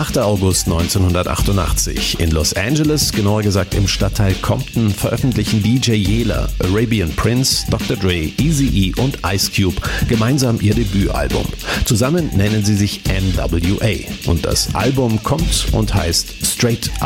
8. August 1988. In Los Angeles, genauer gesagt im Stadtteil Compton, veröffentlichen DJ Yela, Arabian Prince, Dr. Dre, Eazy-E und Ice Cube gemeinsam ihr Debütalbum. Zusammen nennen sie sich NWA und das Album kommt und heißt Straight